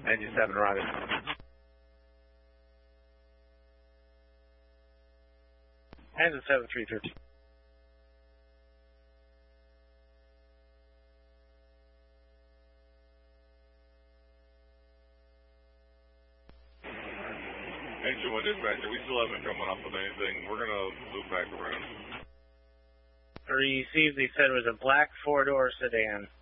Engine 7, roger. Engine 7, 313. Engine 1 dispatcher, we still haven't come up with anything. We're going to loop back around. Received, they said it was a black four-door sedan.